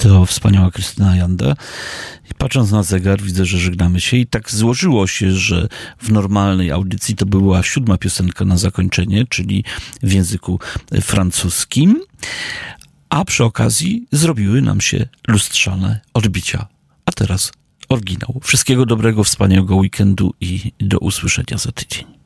To wspaniała Krystyna Janda. I patrząc na zegar, widzę, że żegnamy się i tak złożyło się, że w normalnej audycji to była 7. piosenka na zakończenie, czyli w języku francuskim, a przy okazji zrobiły nam się lustrzane odbicia. A teraz oryginał. Wszystkiego dobrego, wspaniałego weekendu i do usłyszenia za tydzień.